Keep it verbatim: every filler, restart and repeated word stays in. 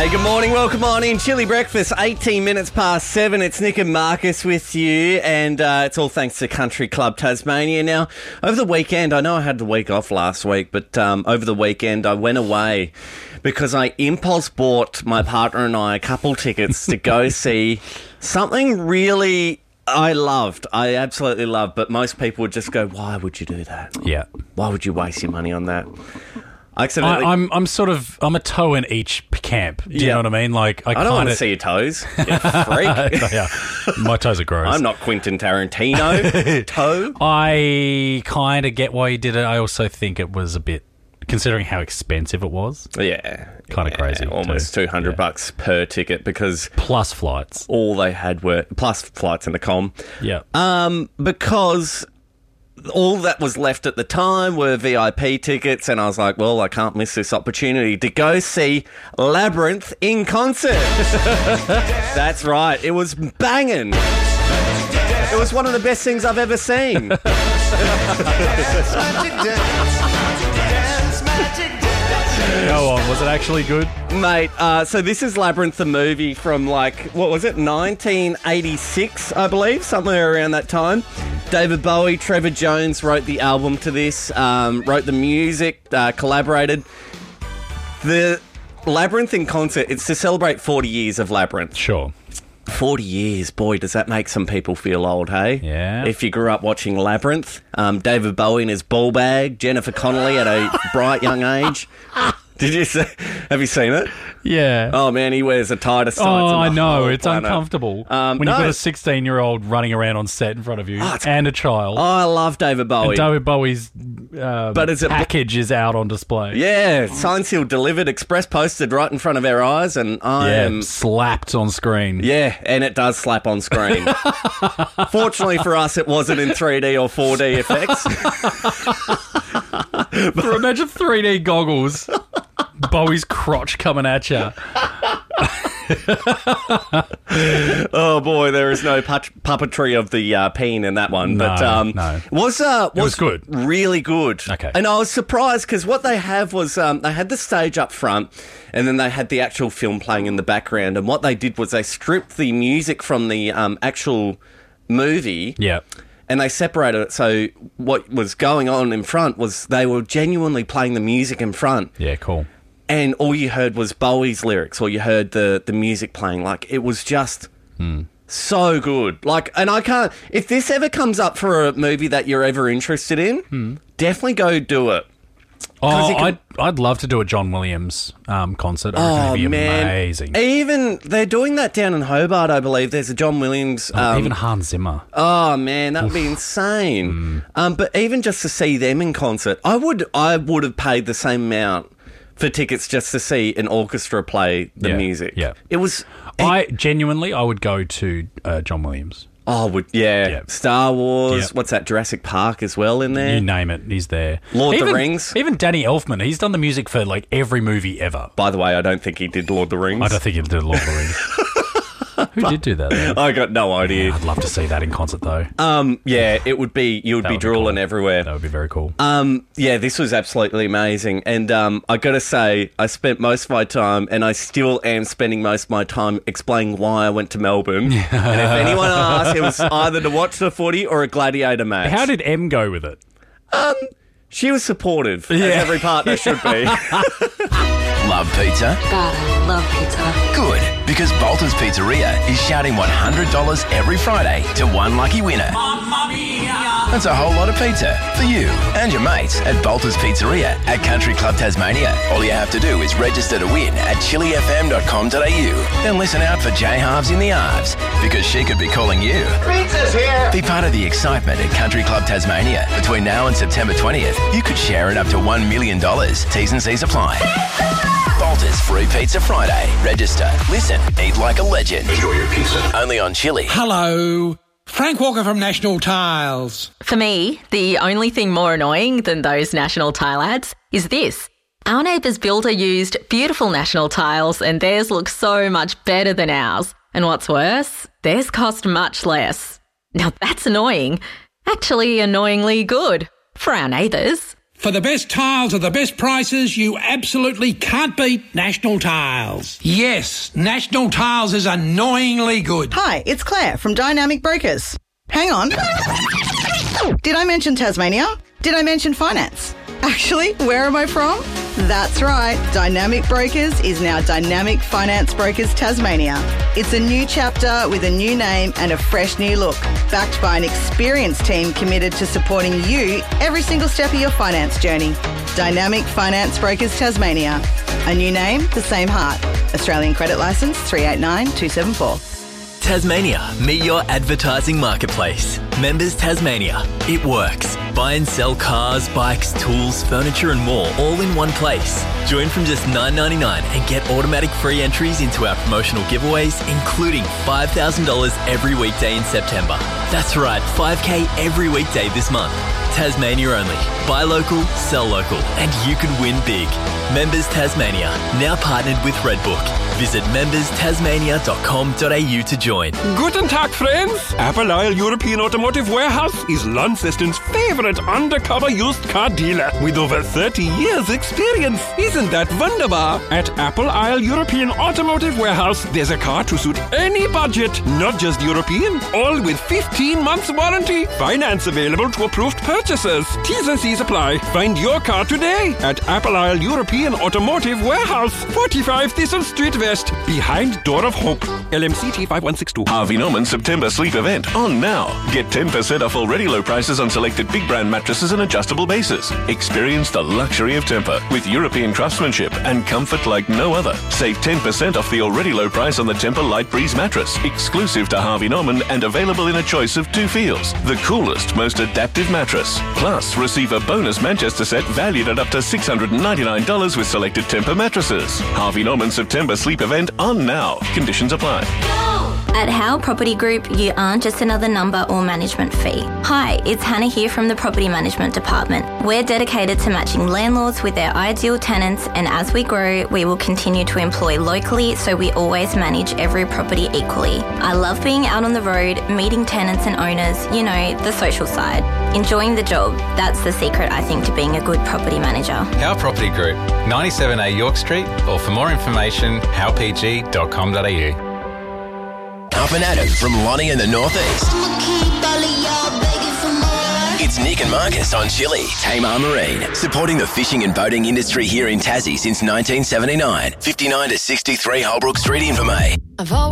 Hey, good morning. Welcome on in. Chilly Breakfast, eighteen minutes past seven. It's Nick and Marcus with you, and uh, it's all thanks to Country Club Tasmania. Now, over the weekend, I know I had the week off last week, but um, over the weekend I went away because I impulse bought my partner and I a couple tickets to go see something really I loved. I absolutely loved, but most people would just go, why would you do that? Yeah. Why would you waste your money on that? I accidentally... I, I'm I'm sort of I'm a toe in each camp. Do you Yeah. know what I mean? Like I, I don't kinda... want to see your toes. You freak. yeah, my toes are gross. I'm not Quentin Tarantino. Toe. I kind of get why you did it. I also think it was a bit, considering how expensive it was. Yeah. Kind of yeah, crazy. Almost too. two hundred Yeah. bucks per ticket because Plus flights. all they had were plus flights and the com. Yeah. Um, because all that was left at the time were V I P tickets, and I was like, well, I can't miss this opportunity to go see Labyrinth in concert. That's right. It was banging. It was one of the best things I've ever seen. Go on. Was it actually good? Mate, uh, so this is Labyrinth, the movie from, like, what was it, nineteen eighty-six, I believe, somewhere around that time. David Bowie, Trevor Jones wrote the album to this, um, wrote the music, uh, collaborated. The Labyrinth in concert, it's to celebrate forty years of Labyrinth. Sure. forty years, boy, does that make some people feel old, hey? Yeah. If you grew up watching Labyrinth, um, David Bowie in his ball bag, Jennifer Connelly at a bright young age. Did you see? Have you seen it? Yeah. Oh man, he wears the tightest tights. Oh, in I the know. whole It's planet. uncomfortable Um, when no. you've got a sixteen-year-old running around on set in front of you Oh, it's- and a child. Oh, I love David Bowie. And David Bowie's uh, But is it- package is out on display. Yeah, signed, sealed, delivered, express posted right in front of our eyes, and I Yeah, am. slapped on screen. Yeah, and it does slap on screen. Fortunately for us, it wasn't in three D or four D effects. But imagine three D goggles, Bowie's crotch coming at you. Oh boy, there is no put- puppetry of the uh, peen in that one. No, but um, no. was uh, was, was good. really good. Okay. And I was surprised because what they have was um, they had the stage up front, and then they had the actual film playing in the background. And what they did was they stripped the music from the um, actual movie. Yeah. And they separated it, so what was going on in front was they were genuinely playing the music in front. Yeah, cool. And all you heard was Bowie's lyrics, or you heard the, the music playing. Like, it was just Mm. so good. Like, and I can't... If this ever comes up for a movie that you're ever interested in, Mm. definitely go do it. Oh, he can- I'd, I'd love to do a John Williams um, concert. I reckon Oh, it'd be man. amazing. Even... They're doing that down in Hobart, I believe. There's a John Williams... Um, Even Hans Zimmer. Oh man, that would be insane. Um, but even just to see them in concert, I would I would have paid the same amount for tickets just to see an orchestra play the Yeah, music. yeah. It was. I genuinely, I would go to uh, John Williams. Oh, would yeah. Yeah. Star Wars. Yeah. What's that? Jurassic Park as well in there. You name it, he's there. Lord of the even, Rings. Even Danny Elfman, he's done the music for like every movie ever. By the way, I don't think he did Lord of the Rings. I don't think he did Lord of the Rings. Who did do that? Then? I got no idea. I'd love to see that in concert, though. Um, yeah, it would be. You would That be would be drooling cool. everywhere. That would be very cool. Um, yeah, this was absolutely amazing. And um, I got to say, I spent most of my time, and I still am spending most of my time explaining why I went to Melbourne. And if anyone asks, it was either to watch the footy or a gladiator match. How did M go with it? She was supportive, as every partner should be. Love pizza? Gotta love pizza. Good, because Bolter's Pizzeria is shouting one hundred dollars every Friday to one lucky winner. That's a whole lot of pizza for you and your mates at Bolter's Pizzeria at Country Club Tasmania. All you have to do is register to win at chili f m dot com dot a u. Then listen out for Jay Halves in the Arves, because she could be calling you. Pizza's here! Be part of the excitement at Country Club Tasmania. Between now and September twentieth, you could share in up to one million dollars. T's and C's apply. Bolter's Free Pizza Friday. Register, listen, eat like a legend. Enjoy your pizza. Only on Chili. Hello. Frank Walker from National Tiles. For me, the only thing more annoying than those National Tile ads is this. Our neighbour's builder used beautiful National Tiles and theirs looks so much better than ours. And what's worse, theirs cost much less. Now that's annoying. Actually annoyingly good for our neighbours. For the best tiles at the best prices, you absolutely can't beat National Tiles. Yes, National Tiles is annoyingly good. Hi, it's Claire from Dynamic Brokers. Hang on. Did I mention Tasmania? Did I mention finance? Actually, where am I from? That's right, Dynamic Brokers is now Dynamic Finance Brokers Tasmania. It's a new chapter with a new name and a fresh new look, backed by an experienced team committed to supporting you every single step of your finance journey. Dynamic Finance Brokers Tasmania. A new name, the same heart. Australian Credit Licence three eight nine two seven four. Tasmania, meet your advertising marketplace. Members Tasmania. It works. Buy and sell cars, bikes, tools, furniture and more all in one place. Join from just nine dollars ninety-nine and get automatic free entries into our promotional giveaways, including five thousand dollars every weekday in September. That's right, five thousand every weekday this month. Tasmania only. Buy local, sell local, and you could win big. Members Tasmania, now partnered with Redbook. Visit members tasmania dot com dot a u to join. Guten Tag, friends! Apple Isle European Automotive Warehouse is Launceston's favourite undercover used car dealer with over thirty years experience. Isn't that wunderbar? At Apple Isle European Automotive Warehouse, there's a car to suit any budget, not just European, all with fifteen months warranty. Finance available to approved purchasers. T's and C's apply. Find your car today at Apple Isle European Automotive Warehouse, forty-five Thistle Street West, behind Door of Hope. L M C T five one six two. Harvey Norman September Sleep Event on now. Get ten percent off already low prices on selected big brand mattresses and adjustable bases. Experience the luxury of Tempur with European craftsmanship and comfort like no other. Save ten percent off the already low price on the Tempur Light Breeze mattress, exclusive to Harvey Norman and available in a choice of two feels. The coolest, most adaptive mattress. Plus, receive a bonus Manchester set valued at up to six hundred ninety-nine dollars with selected Tempur mattresses. Harvey Norman September Sleep Event on now. Conditions apply. At Howe Property Group, you aren't just another number or management fee. Hi, it's Hannah here from the Property Management Department. We're dedicated to matching landlords with their ideal tenants, and as we grow, we will continue to employ locally so we always manage every property equally. I love being out on the road, meeting tenants and owners, you know, the social side. Enjoying the job, that's the secret, I think, to being a good property manager. Howe Property Group, ninety-seven A York Street, or for more information, howe p g dot com dot a u. Up and at it from Lonnie in the Northeast. It's Nick and Marcus on Chili. Tamar Marine, supporting the fishing and boating industry here in Tassie since nineteen seventy-nine. fifty-nine to sixty-three Holbrook Street, Invermay. I've always